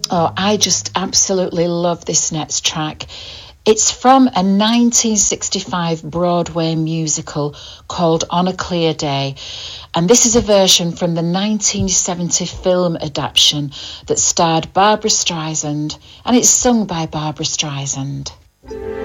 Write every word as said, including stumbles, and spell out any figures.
Oh, I just absolutely love this next track. It's from a nineteen sixty-five Broadway musical called On a Clear Day. And this is a version from the nineteen seventy film adaptation that starred Barbra Streisand, and it's sung by Barbra Streisand.